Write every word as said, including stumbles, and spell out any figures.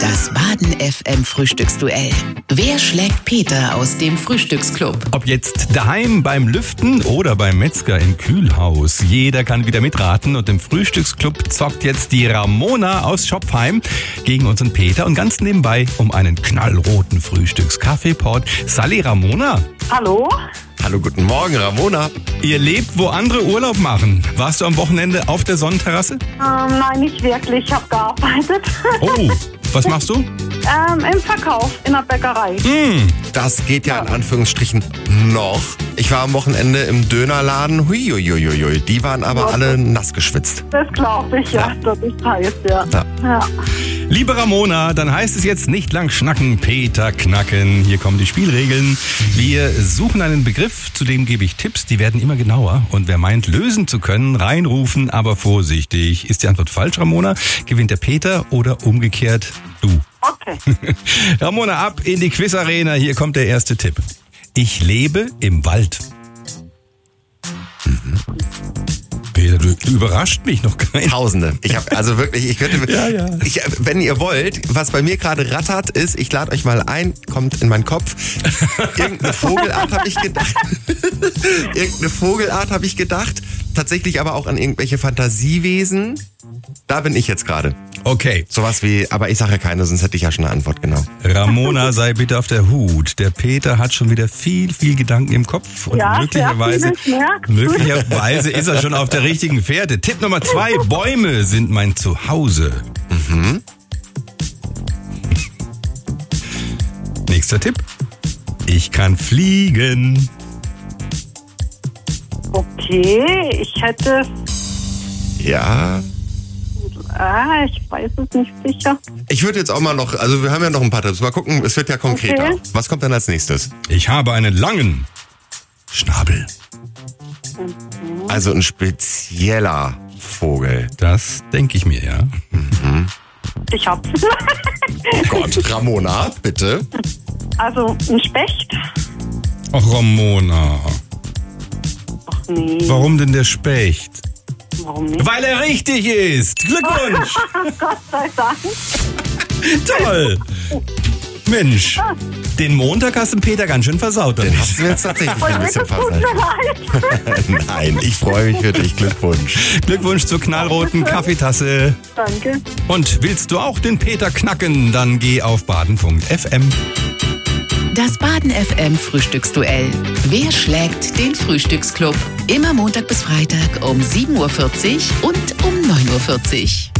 Das Baden F M Frühstücksduell. Wer schlägt Peter aus dem Frühstücksclub? Ob jetzt daheim, beim Lüften oder beim Metzger im Kühlhaus. Jeder kann wieder mitraten und im Frühstücksclub zockt jetzt die Ramona aus Schopfheim gegen unseren Peter und ganz nebenbei um einen knallroten Frühstückskaffeepot. Sally, Ramona. Hallo? Hallo, guten Morgen, Ramona. Ihr lebt, wo andere Urlaub machen. Warst du am Wochenende auf der Sonnenterrasse? Ähm, nein, nicht wirklich. Ich habe gearbeitet. Oh, was machst du? ähm, Im Verkauf, in der Bäckerei. Hm, Das geht ja in Anführungsstrichen noch. Ich war am Wochenende im Dönerladen. Huiuiuiui. Die waren aber Ja. alle nass geschwitzt. Das glaube ich, ja. Das ist heiß, ja. Ja. ja. liebe Ramona, dann heißt es jetzt nicht lang schnacken, Peter knacken. Hier kommen die Spielregeln. Wir suchen einen Begriff, zu dem gebe ich Tipps, die werden immer genauer. Und wer meint, lösen zu können, reinrufen, aber vorsichtig. Ist die Antwort falsch, Ramona? Gewinnt der Peter oder umgekehrt du? Okay. Ramona, ab in die Quizarena. Hier kommt der erste Tipp. Ich lebe im Wald. Mhm. Peter, du, du überrascht mich noch gar nicht. Tausende. Ich habe also wirklich, ich könnte, Ja, ja. Ich, wenn ihr wollt, was bei mir gerade rattert ist, ich lade euch mal ein, kommt in meinen Kopf. Irgendeine Vogelart habe ich gedacht. Irgendeine Vogelart habe ich gedacht. Tatsächlich aber auch an irgendwelche Fantasiewesen. Da bin ich jetzt gerade. Okay, Sowas wie, aber ich sage ja keine, sonst hätte ich ja schon eine Antwort, genau. Ramona, sei bitte auf der Hut. Der Peter hat schon wieder viel, viel Gedanken im Kopf. Und Ja, möglicherweise, sehr viel, merkst du. möglicherweise ist er schon auf der richtigen Fährte. Tipp Nummer zwei, Bäume sind mein Zuhause. Mhm. Nächster Tipp. Ich kann fliegen. Okay, ich hätte... Ja. Ah, ich weiß es nicht sicher. Ich würde jetzt auch mal noch, also wir haben ja noch ein paar Tipps. Mal gucken, es wird ja konkreter. Okay. Was kommt dann als nächstes? Ich habe einen langen Schnabel. Also ein spezieller Vogel. Das denke ich mir, ja. Ich hab's. Oh Gott, Ramona, bitte. Also ein Specht? Ach, Ramona. Ach nee, Warum denn der Specht? warum nicht? Weil er richtig ist. Glückwunsch. Gott sei Dank. Toll. Mensch, den Montag hast du den Peter ganz schön versaut. Den hast du jetzt tatsächlich ein bisschen Es tut mir versaut. leid. Nein, ich freue mich für dich. Glückwunsch. Glückwunsch zur knallroten Kaffeetasse. Danke. Und willst du auch den Peter knacken, dann geh auf baden punkt f m. Das Baden F M Frühstücksduell. Wer schlägt den Frühstücksclub? Immer Montag bis Freitag um sieben Uhr vierzig und um neun Uhr vierzig.